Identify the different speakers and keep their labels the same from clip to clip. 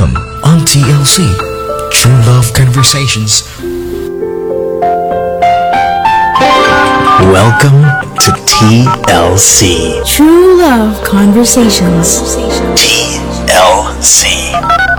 Speaker 1: Welcome on TLC, True Love Conversations. Welcome to TLC.
Speaker 2: True Love Conversations.
Speaker 1: TLC.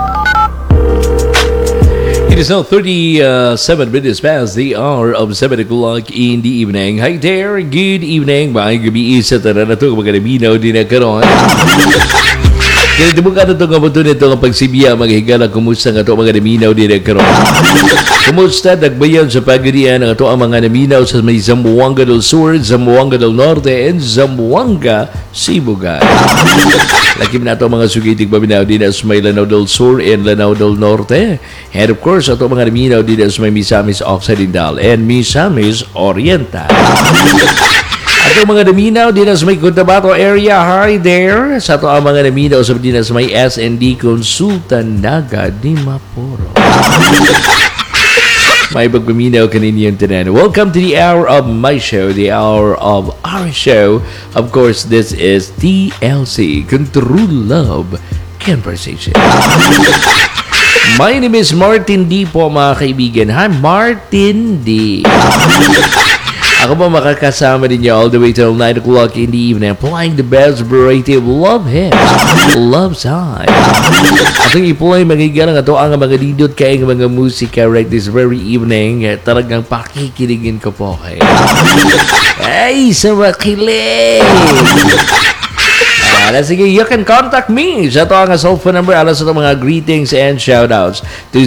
Speaker 3: It is now 37 minutes past the hour of 7 o'clock in the evening. Hi there, good evening. Maayong gabi sa tanan na ito. Mga naminaw din na karon. Kaya di mo ka na ito nga muto nito nga pagsibiya, mga higala, kumusta nga ito mga naminaw din na karon. Kumusta, nagbayan sa pagadian nga ito ang mga naminaw sa may Zamboanga del Sur, Zamboanga del Norte, and Zamboanga, Sibugan. Lakim na ito mga sugitig paminaw din sa may Lanao del Sur and Lanao del Norte. And of course, ito mga naminaw din sa may Misamis Occidental and Misamis Oriental. Ato mga naminaw din sa may Cotabato area, hi there. Sa ato ang mga naminaw sa din sa may S&D Consultan Naga di Maporo. May pagpaminaw kaninyong tanan. Welcome to the hour of my show, the hour of our show. Of course, this is TLC, True Love Conversation. My name is Martin D po mga kaibigan. Hi, Martin D. Ako po makakasama din niyo all the way till 9 o'clock in the evening, applying the best variety of love hits, love side. Atong i-play magigalang ito ang mga didot kayong mga musika right this very evening. Talagang pakikiligin ko po kayo. Ay, sa makilig! Sige, you can contact me sa ito ang cellphone number alas sa mga greetings and shoutouts to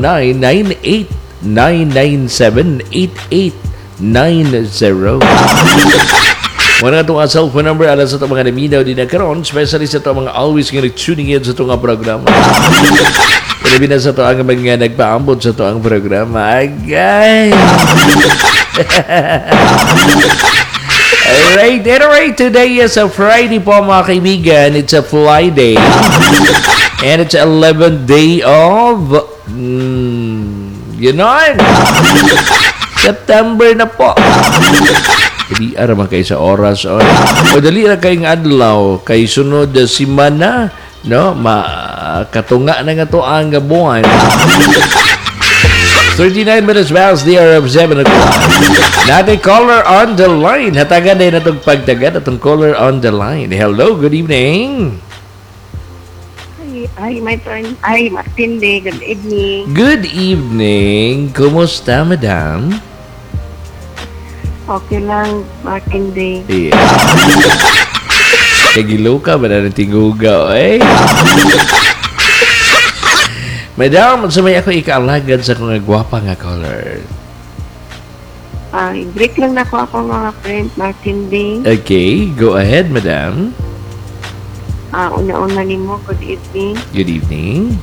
Speaker 3: 0998-997-8890. Wala itong cellphone number alas sa itong mga naminaw din na karon, especially sa itong mga always nga tuning in sa itong programa. Pinabi na sa ito ang mga nagpaambot sa itong programa. Agay! Alright, anyway, today is a Friday po mga kaibigan. It's a fly day. And it's 11th day of... September na po. Hindi araman kayo sa oras. O dali na kayong adlaw. Kay sunod na simana. No? Katunga na nga to ang buwan. 39 minutes past the hour of 7 o'clock. Natin caller on the line. Hatagan din na itong pagtagad at caller on the line. Hello, good evening.
Speaker 4: Hi, my friend. Hi, Martin Day. Good evening.
Speaker 3: Good evening. Kumusta, madam?
Speaker 4: Okay lang, Martin Day.
Speaker 3: Yeah. Kagilo ka ba na tingugaw, eh? Madam, sa may ako ikaalagad sa kong gwapa nga caller.
Speaker 4: Break lang na ako mga friend, Martin Day.
Speaker 3: Okay, go ahead, madam.
Speaker 4: Una-una ni mo, good evening.
Speaker 3: Good evening.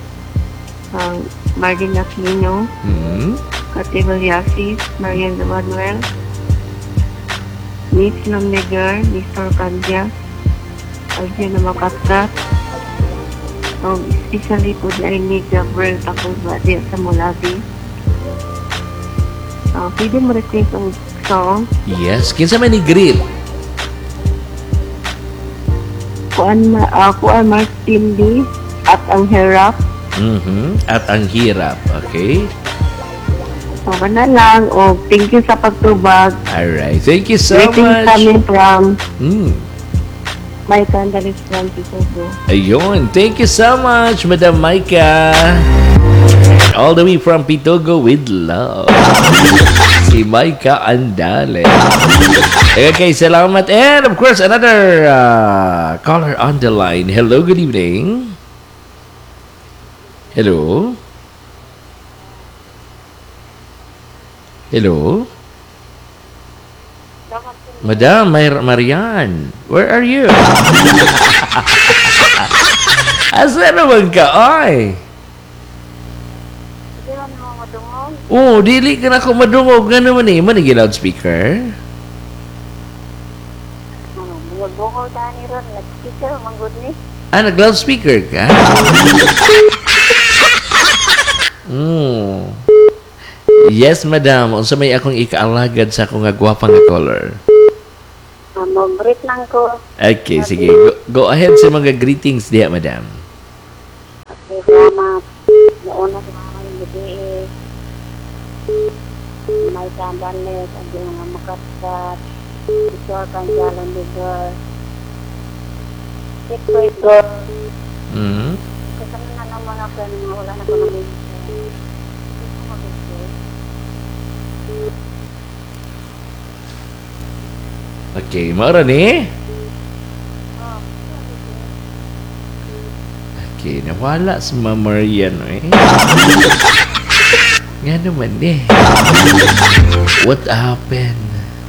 Speaker 4: Marlene Aquino, Kate Valiasis, Marian Manuel, Miss Lomnegar, Mr. Candia, Algiana Makatrat, especially po na ni Gabriel Takulba di sa Mulabi. Pwede mo request ang song?
Speaker 3: Yes, kinsa man ni Grill?
Speaker 4: Kuan Martin D. At ang Hirap.
Speaker 3: At ang hirap, okay?
Speaker 4: So, na lang. Thank you sa pagtubag.
Speaker 3: Alright, thank you so
Speaker 4: Greetings
Speaker 3: much.
Speaker 4: coming from
Speaker 3: My
Speaker 4: Candalis from Pitogo.
Speaker 3: Ayun, thank you so much, Madam Maika. All the way from Pitogo with love. Si Maika Andale. Okay, salamat. And of course, another caller on the line. Hello, good evening. Hello? Hello? Madam Marian, where are you? Asa naman ka, ay? Oh, dili ka na ako madungog. Nga naman eh. Manigi loudspeaker?
Speaker 4: Bukol tayo ni Ron. Nag-speaker, manggod ni.
Speaker 3: Nag-loudspeaker ka? Yes, madam. Unsa may akong ikaalagad sa akong gwapa nga caller?
Speaker 4: Mag-break lang ko.
Speaker 3: Okay, sige. Go ahead sa mga greetings diya, madam.
Speaker 4: Okay, una sa mga hindi may sandalet, at yung mga makapsat, ito ang jalan lugar. Ito ito. Kasama na ng mga friend na wala na ko namin.
Speaker 3: Okay, mara ni. Okay, nawala si Mama Marian eh. Nga naman eh. What happened?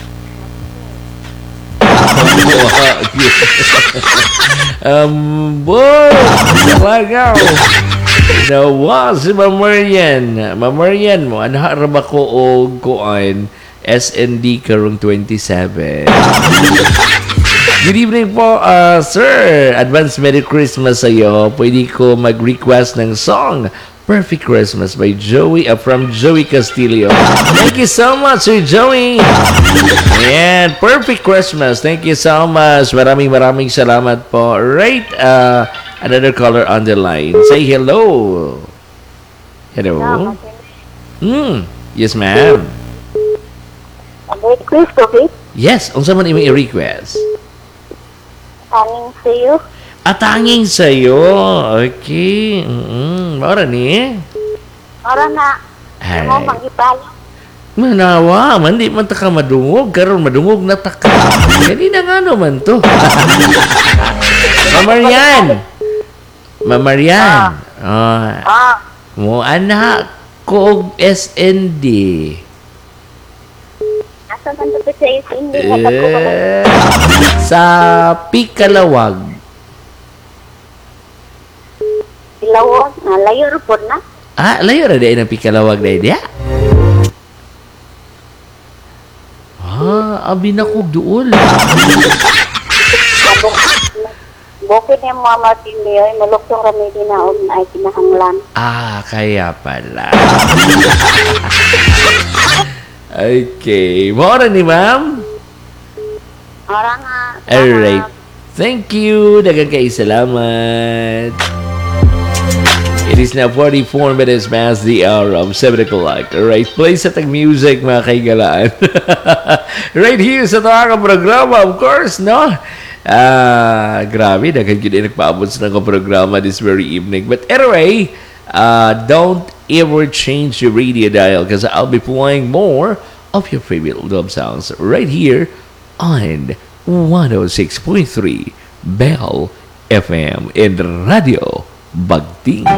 Speaker 3: Boy! Talaga! Nawa si Mama Marian. Mama Marian mo, anaharap ako o kuan SND karong 27. Good evening po, sir. Advance Merry Christmas sa iyo. Pwede ko mag-request ng song Perfect Christmas by Joey from Joey Castillo. Thank you so much, Sir Joey. Ayan, Perfect Christmas. Thank you so much. Maraming salamat po. Right, another caller on the line. Say hello. Hello. Yes, ma'am.
Speaker 4: Merry Christmas.
Speaker 3: Yes, unsa man imong i-request?
Speaker 4: Aning sa iyo.
Speaker 3: Atanging sa'yo. Okay. Mara ni.
Speaker 4: Ora na.
Speaker 3: Ay.
Speaker 4: Mo magipalo.
Speaker 3: Manawa, man di man ta ka madungog. Karon madungog na ta ka. Kanina nga naman to. Mamarian. Mamarian. Mo anak ko og SND.
Speaker 4: Asa man to sa iyo hindi na ko ba.
Speaker 3: Sa Pikalawag.
Speaker 4: Lawon, layo ra pod na.
Speaker 3: Layo ra dahil ng Pikalawag dahil diya. Abi na kog duol.
Speaker 4: Bukid niya mga matindi ay maluktong rami dinaon ay kinahanglan.
Speaker 3: Kaya pala. Okay. Mora ni ma'am?
Speaker 4: Ora nga.
Speaker 3: Alright. Thank you. Dagang kay salamat. It is now 44 minutes past the hour of 7 o'clock. Alright, play sa tag music mga kaigalaan. Right here sa tawag programa, of course, no? Grabe, dagan yun nagpaabot sa ng programa this very evening. But anyway, don't ever change your radio dial because I'll be playing more of your favorite love songs right here on 106.3 Bell FM in Radio Bagting.